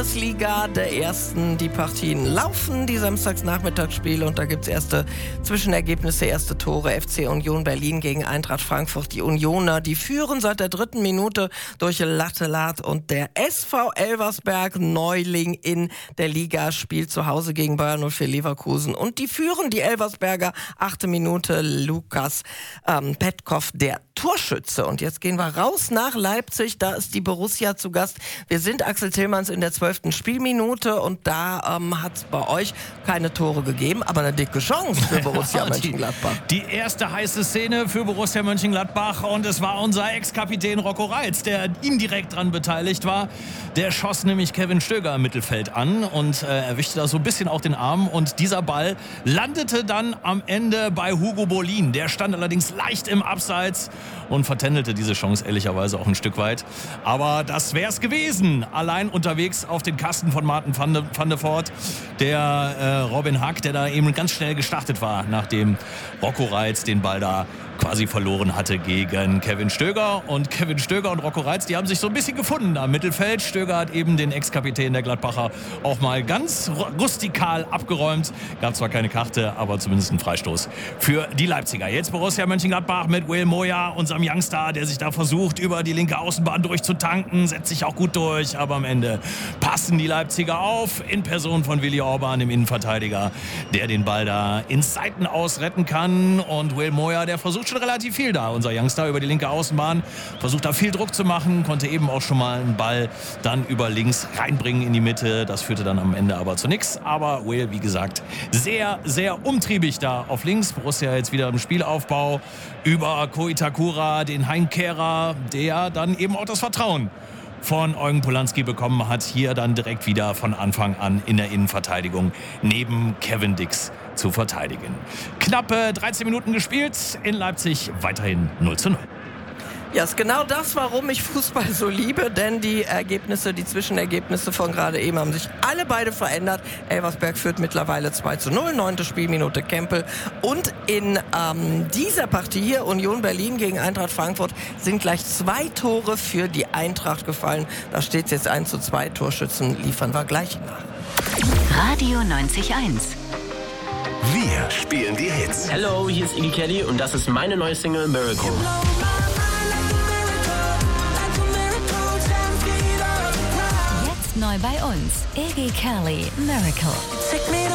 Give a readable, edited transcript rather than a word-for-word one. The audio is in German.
Bundesliga der ersten. Die Partien laufen, die Samstagsnachmittagsspiele, und da gibt es erste Zwischenergebnisse, erste Tore. FC Union Berlin gegen Eintracht Frankfurt. Die Unioner, die führen seit der 3. Minute durch Lattelat, und der SV Elversberg, Neuling in der Liga, spielt zu Hause gegen Bayern 04 Leverkusen, und die führen die Elversberger. 8. Minute, Lukas Petkov, der Torschütze. Und jetzt gehen wir raus nach Leipzig, da ist die Borussia zu Gast. Wir sind Axel Tillmanns in der 12. Spielminute, und da hat es bei euch keine Tore gegeben, aber eine dicke Chance für Borussia Mönchengladbach. Die erste heiße Szene für Borussia Mönchengladbach, und es war unser Ex-Kapitän Rocco Reitz, der indirekt dran beteiligt war. Der schoss nämlich Kevin Stöger im Mittelfeld an und erwischte da so ein bisschen auch den Arm, und dieser Ball landete dann am Ende bei Hugo Bolin. Der stand allerdings leicht im Abseits und vertändelte diese Chance ehrlicherweise auch ein Stück weit. Aber das wär's gewesen. Allein unterwegs auf den Kasten von Martin van der Voort, der Robin Hack, der da eben ganz schnell gestartet war, nachdem Rocco Reitz den Ball da quasi verloren hatte gegen Kevin Stöger. Und Kevin Stöger und Rocco Reitz, die haben sich so ein bisschen gefunden am Mittelfeld. Stöger hat eben den Ex-Kapitän der Gladbacher auch mal ganz rustikal abgeräumt. Gab zwar keine Karte, aber zumindest einen Freistoß für die Leipziger. Jetzt Borussia Mönchengladbach mit Will Moya, unserem Youngster, der sich da versucht, über die linke Außenbahn durchzutanken. Setzt sich auch gut durch, aber am Ende passen die Leipziger auf, in Person von Willi Orban, dem Innenverteidiger, der den Ball da ins Seitenaus retten kann. Und Will Moya, der versucht schon relativ viel da, unser Youngster, über die linke Außenbahn, versucht da viel Druck zu machen, konnte eben auch schon mal einen Ball dann über links reinbringen in die Mitte. Das führte dann am Ende aber zu nichts. Aber Will, wie gesagt, sehr, sehr umtriebig da auf links. Borussia jetzt wieder im Spielaufbau über Ko Itakura, den Heimkehrer, der dann eben auch das Vertrauen von Eugen Polanski bekommen hat, hier dann direkt wieder von Anfang an in der Innenverteidigung neben Kevin Dix zu verteidigen. Knappe 13 Minuten gespielt, in Leipzig weiterhin 0:0. Ja, ist genau das, warum ich Fußball so liebe, denn die Zwischenergebnisse von gerade eben haben sich alle beide verändert. Elversberg führt mittlerweile 2:0, 9. Spielminute Kempel. Und in dieser Partie hier, Union Berlin gegen Eintracht Frankfurt, sind gleich 2 Tore für die Eintracht gefallen. Da steht es jetzt 1:2, Torschützen liefern wir gleich nach. Radio 90.1. Wir spielen die Hits. Hello, hier ist Iggy Kelly und das ist meine neue Single Miracle. Jetzt neu bei uns, Iggy Kelly, Miracle.